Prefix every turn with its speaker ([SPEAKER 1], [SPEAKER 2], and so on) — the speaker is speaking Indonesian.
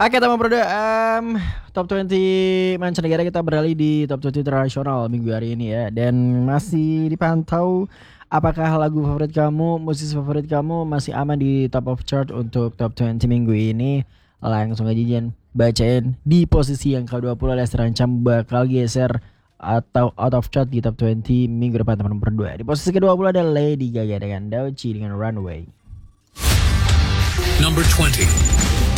[SPEAKER 1] Oke teman Bro, top 20 mancanegara kita beralih di top 20 internasional minggu hari ini ya. Dan masih dipantau apakah lagu favorit kamu, musisi favorit kamu masih aman di top of chart untuk top 20 minggu ini. Langsung aja Jen, bacain di posisi yang ke-20 alias terancam bakal geser atau out of chart di top 20 minggu depan teman berdua. Di posisi ke-20 ada Lady Gaga dengan Dauchi dengan Runway.
[SPEAKER 2] Number 20.